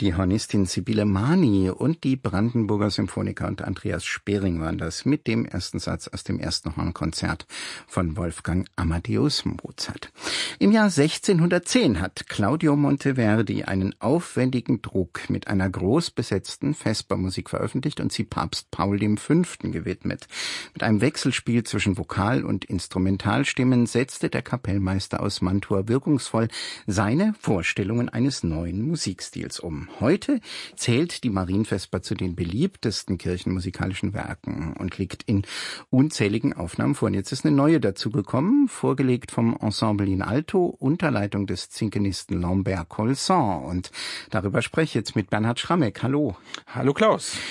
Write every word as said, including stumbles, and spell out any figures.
Die Hornistin Sibylle Mani und die Brandenburger Symphoniker und Andreas Spering waren das mit dem ersten Satz aus dem ersten Hornkonzert von Wolfgang Amadeus Mozart. Im Jahr sechzehnhundertzehn hat Claudio Monteverdi einen aufwendigen Druck mit einer groß besetzten Vespermusik veröffentlicht und sie Papst Paul dem Fünften gewidmet. Mit einem Wechselspiel zwischen Vokal- und Instrumentalstimmen setzte der Kapellmeister aus Mantua wirkungsvoll seine Vorstellungen eines neuen Musikstils um. Heute zählt die Marienvesper zu den beliebtesten kirchenmusikalischen Werken und liegt in unzähligen Aufnahmen vor. Und jetzt ist eine neue dazugekommen, vorgelegt vom Ensemble in Alto unter Leitung des Zinkenisten Lambert Colson. Und darüber spreche ich jetzt mit Bernhard Schrammeck. Hallo. Hallo Klaus.